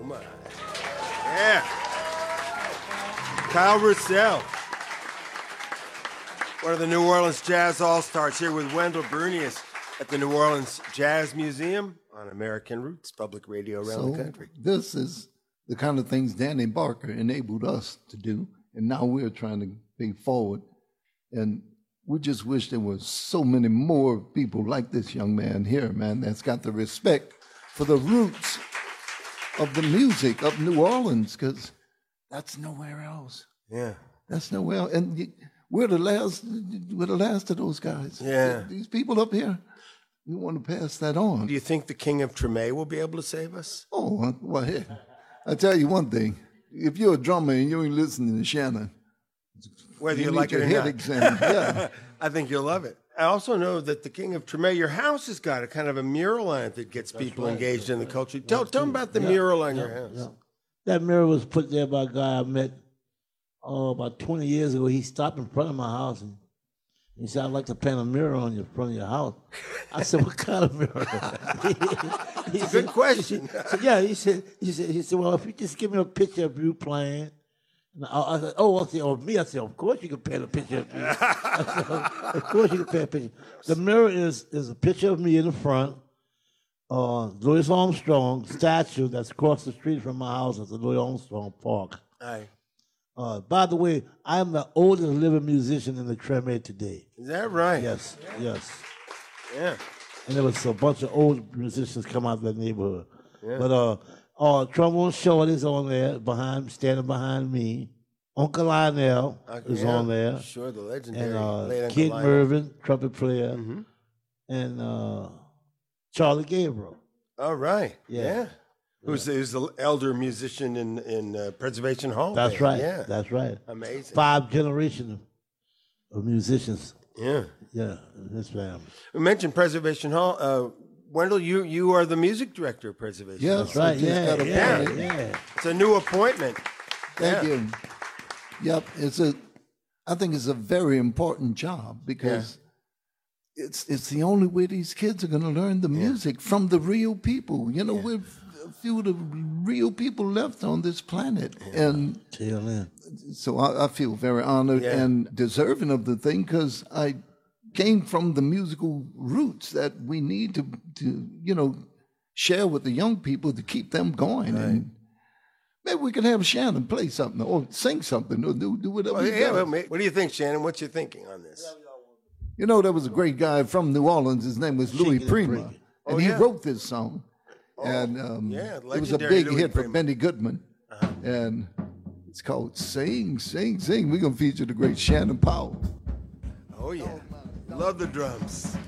my. Yeah. Kyle Russell, one of the New Orleans Jazz All-Stars, here with Wendell Brunius at the New Orleans Jazz Museum on American Roots, public radio around the country. This is the kind of things Danny Barker enabled us to do, and now we're trying to pay forward. And we just wish there were so many more people like this young man here, man, that's got the respect for the roots of the music of New Orleans, because that's nowhere else. Yeah. That's nowhere else. And we're the last of those guys. Yeah. These people up here, we want to pass that on. Do you think the King of Treme will be able to save us? Oh, well, hey, I tell you one thing. If you're a drummer and you ain't listening to Shannon, whether you like it or head not. Examined. Yeah. I think you'll love it. I also know that the King of Treme, your house has got a kind of a mural on it that gets people engaged in the culture. Tell them about the mural on your house. Yeah. That mural was put there by a guy I met about 20 years ago. He stopped in front of my house and he said, "I'd like to paint a mural on your front of your house." I said, "What kind of mural?" It's a good question. He said, "Well, if you just give me a picture of you playing." And I said, me. I said, "Of course you can paint a picture of me." I said, "Of course you can paint a picture." The mirror is a picture of me in the front. Louis Armstrong statue that's across the street from my house at the Louis Armstrong Park. Aye. By the way, I am the oldest living musician in the Treme today. Is that right? Yes. Yeah. And there was a bunch of old musicians come out of that neighborhood. Yeah. But Trombone Shorty's on there, standing behind me. Uncle Lionel is on there. Sure, the legendary. And Kid Mervin, trumpet player. And Charlie Gabriel. All right. Yeah. Who's the elder musician in Preservation Hall? That's right. Yeah. That's right. Amazing. 5 generations of musicians. Yeah. Yeah, in his family. We mentioned Preservation Hall. Wendell, you are the music director of Preservation Hall. That's right. Yeah. It's a new appointment. Thank you. Yep. I think it's a very important job because it's the only way these kids are going to learn the music from the real people. You know, we're a few of the real people left on this planet. And so I feel very honored and deserving of the thing because I came from the musical roots that we need to share with the young people to keep them going. Right. And maybe we can have Shannon play something or sing something or do whatever. What do you think, Shannon? What's your thinking on this? You know, there was a great guy from New Orleans. His name was Louis Prima. And he wrote this song. And it was a big hit for Benny Goodman. And it's called Sing, Sing, Sing. We're going to feature the great Shannon Powell. Oh, yeah. Love the drums.